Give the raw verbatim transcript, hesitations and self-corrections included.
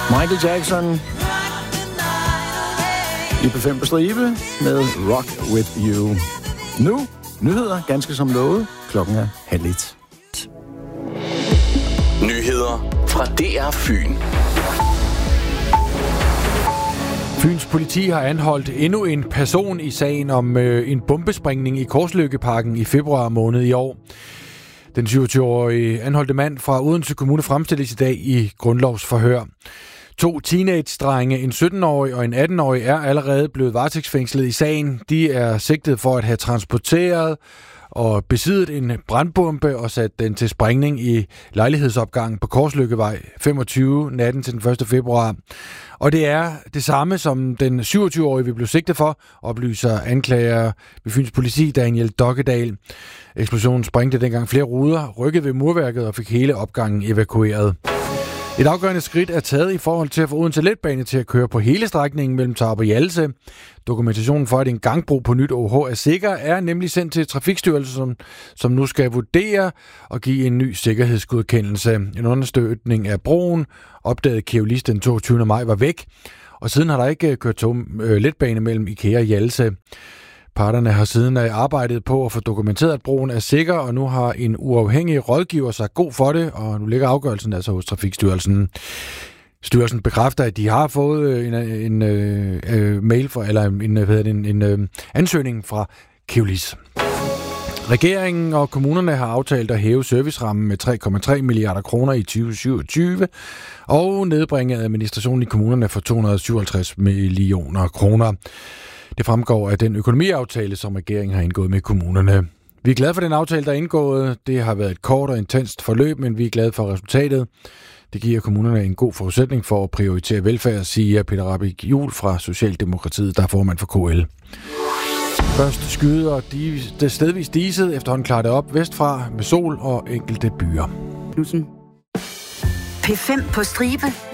Michael Jackson i P fem på stribe med Rock With You. Nu nyheder, ganske som lovet. Klokken er halv et. Nyheder fra D R Fyn. Fyns politi har anholdt endnu en person i sagen om øh, en bombesprængning i Korsløkkeparken i februar måned i år. Den syvogtyve-årige anholdte mand fra Odense Kommune fremstilles i dag i grundlovsforhør. To teenage-drenge, en sytten-årig og en atten-årig, er allerede blevet varetægtsfængslet i sagen. De er sigtet for at have transporteret og besiddet en brandbombe og sat den til sprængning i lejlighedsopgangen på Korsløkkevej femogtyve natten til den første februar. Og det er det samme, som den syvogtyve-årige vi blev sigtet for, oplyser anklager ved Fyns politi Daniel Dokkedal. Eksplosionen sprængte dengang flere ruder, rykkede ved murværket og fik hele opgangen evakueret. Et afgørende skridt er taget i forhold til at få Odense Letbane til at køre på hele strækningen mellem Tarup og Hjallese. Dokumentationen for, at en gangbro på nyt O H er sikker, er nemlig sendt til Trafikstyrelsen, som, som nu skal vurdere og give en ny sikkerhedsgodkendelse. En understøtning af broen, opdaget Keolis den toogtyvende maj, var væk, og siden har der ikke kørt tog, øh, letbane mellem IKEA og Hjallese. Parterne har siden arbejdet på at få dokumenteret, at broen er sikker, og nu har en uafhængig rådgiver sagt god for det, og nu ligger afgørelsen altså hos Trafikstyrelsen. Styrelsen bekræfter, at de har fået en, en, en uh, mail fra, eller en, en, en, en ansøgning fra Keolis. Regeringen og kommunerne har aftalt at hæve servicerammen med tre komma tre milliarder kroner i tyve syvogtyve og nedbringe administrationen i kommunerne for to hundrede og syvoghalvtreds millioner kroner. Det fremgår af den økonomiaftale, som regeringen har indgået med kommunerne. Vi er glade for den aftale, der er indgået. Det har været et kort og intenst forløb, men vi er glade for resultatet. Det giver kommunerne en god forudsætning for at prioritere velfærd, siger Peter Rahbæk Juhl fra Socialdemokratiet, der er formand for K L. Først skyder de, det stedvis diset, efterhånden klarer det op vestfra med sol og enkelte byer. P fem på stribe.